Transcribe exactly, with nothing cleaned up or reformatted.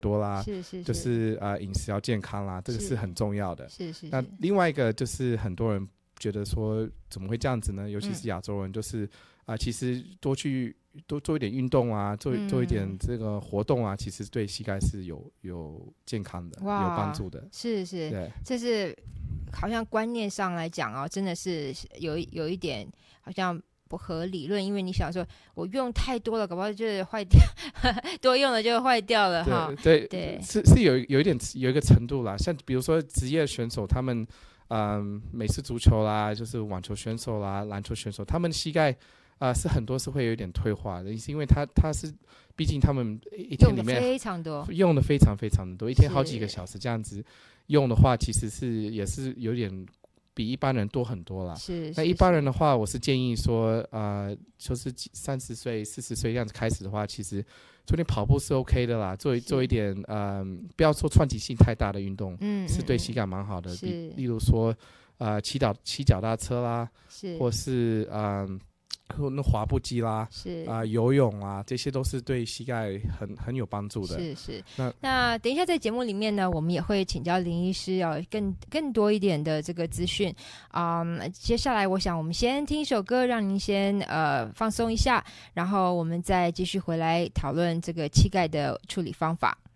多啦， 是是是， 就是呃饮食要健康啦，这个是很重要的。 是是是。 那另外一个就是很多人觉得说怎么会这样子呢？尤其是亚洲人，就是啊、嗯呃，其实多去多做一点运动啊，做做一点这个活动啊，嗯、其实对膝盖是有有健康的，有帮助的。 是是， 对， 这是好像观念上来讲啊，真的是有有一点好像不合理论，因为你想说我用太多了，搞不好就是坏掉，多用了就坏掉了哈。 对 对, 对，是是有有一点有一个程度啦，像比如说职业选手他们。嗯，美式足球啦，就是网球选手啦，篮球选手，他们膝盖啊、呃、是很多是会有点退化的，是因为他他是毕竟他们一天里面用的非常多， 用的非常非常的多，一天好几个小时这样子用的话，其实是也是有点比一般人多很多啦。 是， 那一般人的话，我是建议说，呃，就是三十岁、四十岁这样子开始的话，其实做点跑步是 OK 的啦，做做一点，呃，不要说串起性太大的运动，嗯，是对膝盖蛮好的。例例如说，呃，骑脚骑脚踏车啦，是，或是嗯。呃那滑步机啦，是啊、呃，游泳啊，这些都是对膝盖很很有帮助的。 是是。那那等一下在节目里面呢，我们也会请教林医师啊，更更多一点的这个资讯啊、嗯。接下来，我想我们先听一首歌，让您先呃放松一下，然后我们再继续回来讨论这个膝盖的处理方法。